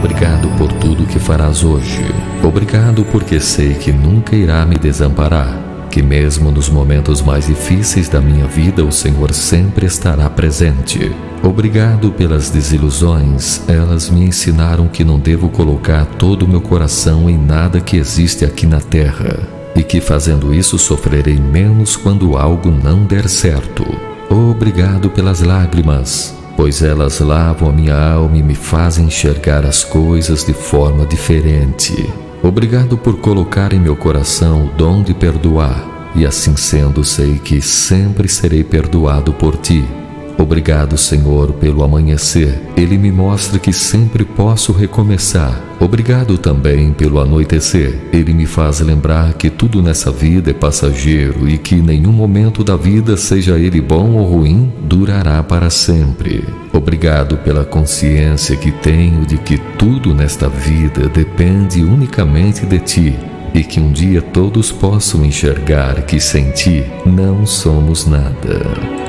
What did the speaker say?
Obrigado por tudo que farás hoje. Obrigado porque sei que nunca irá me desamparar, que mesmo nos momentos mais difíceis da minha vida o Senhor sempre estará presente. Obrigado pelas desilusões, elas me ensinaram que não devo colocar todo o meu coração em nada que existe aqui na terra, e que fazendo isso sofrerei menos quando algo não der certo. Obrigado pelas lágrimas, pois elas lavam a minha alma e me fazem enxergar as coisas de forma diferente. Obrigado por colocar em meu coração o dom de perdoar, e assim sendo sei que sempre serei perdoado por Ti. Obrigado, Senhor, pelo amanhecer. Ele me mostra que sempre posso recomeçar. Obrigado também pelo anoitecer. Ele me faz lembrar que tudo nessa vida é passageiro e que nenhum momento da vida, seja ele bom ou ruim, durará para sempre. Obrigado pela consciência que tenho de que tudo nesta vida depende unicamente de Ti, e que um dia todos possam enxergar que sem Ti não somos nada.